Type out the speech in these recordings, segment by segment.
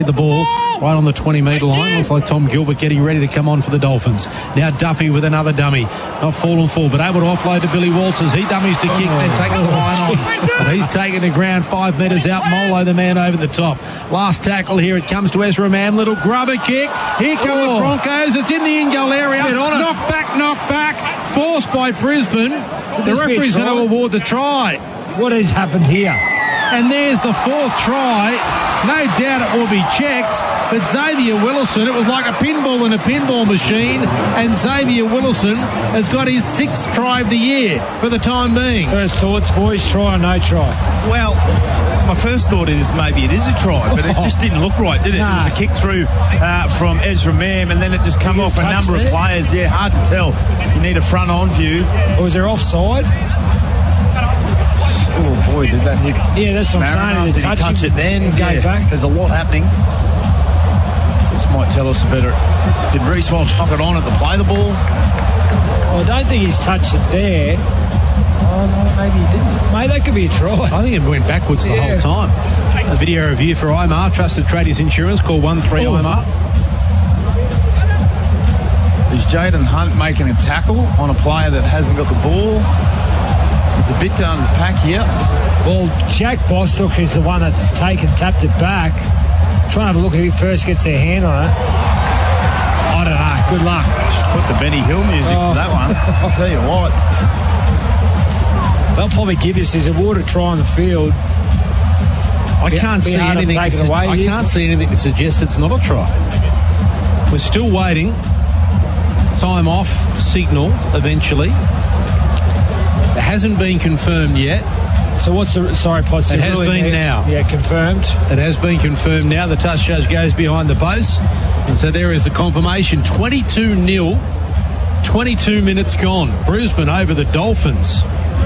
The ball right on the 20-metre line. Looks like Tom Gilbert getting ready to come on for the Dolphins. Now Duffy with another dummy. Not fallen full, but able to offload to Billy Walters. He dummies to kick, then takes the line on. And he's taking the ground 5 metres out. Molo, the man over the top. Last tackle here. It comes to Ezra Mam. Little grubber kick. Here come the Broncos. It's in the in-goal area. Knock back. Forced by Brisbane. The referee's going to award the try. What has happened here? And there's the 4th try. No doubt it will be checked, but Xavier Willison, it was like a pinball in a pinball machine, and Xavier Willison has got his 6th try of the year for the time being. First thoughts, boys, try or no try? Well, my first thought is maybe it is a try, but it just didn't look right, did it? Nah. It was a kick through from Ezra Mam, and then it just come off a number of players. Yeah, hard to tell. You need a front-on view. Or was there offside? Oh boy, did that hit? Yeah, that's what I'm saying. Did he touch it then? Go back. There's a lot happening. This might tell us better. Did Reece Walsh knock it on at the play the ball? I don't think he's touched it there. Oh, no, maybe he didn't. Mate, that could be a try. I think it went backwards the whole time. A video review for IMAR, Trusted Tradies Insurance, call 13IMAR. Is Jaden Hunt making a tackle on a player that hasn't got the ball? It's a bit down the pack here. Well, Jack Bostock is the one that's tapped it back. Trying to have a look if he first gets their hand on it. I don't know. Good luck. Should put the Benny Hill music to that one. I'll tell you what. They'll probably give us his awarded try on the field. I can't see anything. I can't see anything that suggests it's not a try. We're still waiting. Time off signalled eventually. It hasn't been confirmed yet. So what's the... Sorry, Potts. It has been now. Yeah, confirmed. It has been confirmed now. The touch judge goes behind the post. And so there is the confirmation. 22-0. 22 minutes gone. Brisbane over the Dolphins.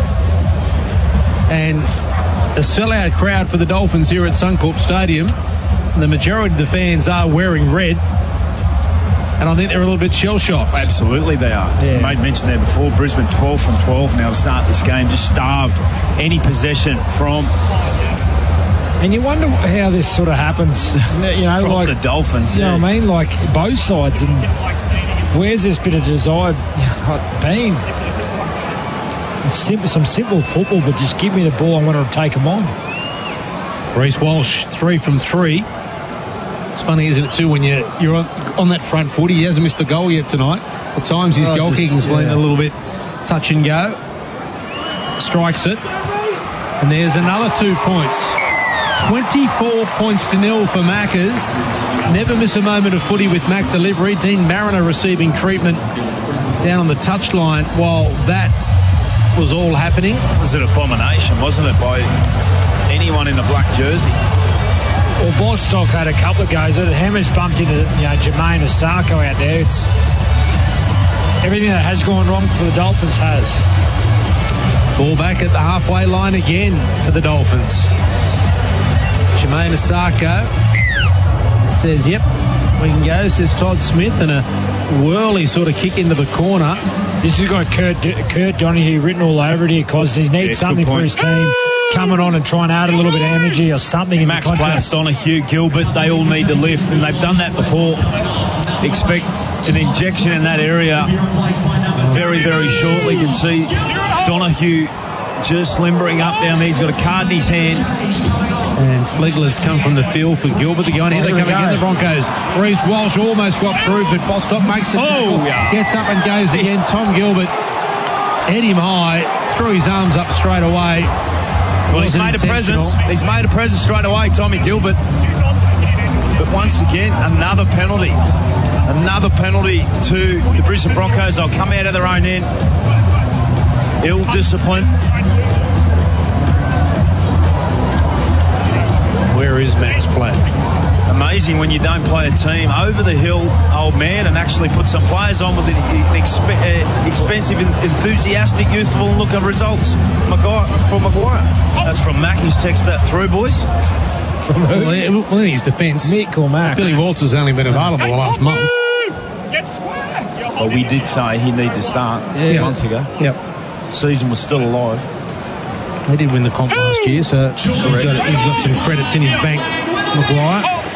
And a sellout crowd for the Dolphins here at Suncorp Stadium. The majority of the fans are wearing red. And I think they're a little bit shell-shocked. Absolutely they are. Yeah. Made mention there before, Brisbane 12 from 12 now to start this game. Just starved any possession from... And you wonder how this sort of happens. You know, from like the Dolphins. You know what I mean? Like both sides. And where's this bit of desire been? Some simple football, but just give me the ball. I want to take them on. Reece Walsh, 3 from 3. It's funny, isn't it, too, when you're on that front foot. He hasn't missed a goal yet tonight. At times his goal kicking's been a little bit touch and go. Strikes it. And there's another 2 points. 24 points to 0 for Maccas. Never miss a moment of footy with Mac delivery. Dean Mariner receiving treatment down on the touchline while that was all happening. It was an abomination, wasn't it, by anyone in a black jersey? Well, Bostock had a couple of goes. The hammer's bumped into Jermaine Osako out there. It's everything that has gone wrong for the Dolphins has. Ball back at the halfway line again for the Dolphins. Jermaine Osako says, yep, we can go, says Todd Smith, and a whirly sort of kick into the corner. This has got Kurt Donahue written all over it here because he needs something for his team. Coming on and trying to add a little bit of energy or something in Max the contest. Platt, Donahue, Gilbert, they all need to lift, and they've done that before. Expect an injection in that area very, very shortly. You can see Donahue just limbering up down there. He's got a card in his hand. And Flegler's come from the field for Gilbert to go in. Here they come again, the Broncos. Reece Walsh almost got through, but Bostock makes the tackle. Gets up and goes again. Tom Gilbert hit him high, threw his arms up straight away. Well, he's made a presence. He's made a presence straight away, Tommy Gilbert. But once again, another penalty. Another penalty to the Brisbane Broncos. They'll come out of their own end. Ill discipline. Where is Max Platt? Amazing when you don't play a team over the hill, old man, and actually put some players on with an expensive, enthusiastic, youthful look of results. For Maguire. That's from Mac. He's texted that through, boys. Well, in his defence, Mick or Mac? Billy Walters has only been available the last month. Well, we did say he needed to start a month ago. Yep. Season was still alive. He did win the comp last year, so he's got some credits in his bank, Maguire.